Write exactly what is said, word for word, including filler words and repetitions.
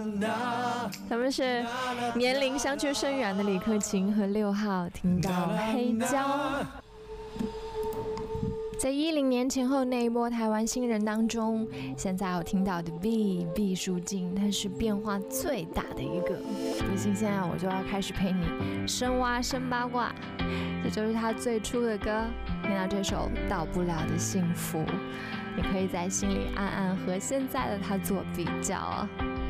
他们是年龄相去甚远的李克勤和六号，听到黑胶。在一零年前后那一波台湾新人当中，现在我听到的 B 毕书尽，他是变化最大的一个。毕竟现在我就要开始陪你深挖深八卦，这就是他最初的歌。听到这首《到不了的幸福》，你可以在心里暗暗和现在的他做比较啊。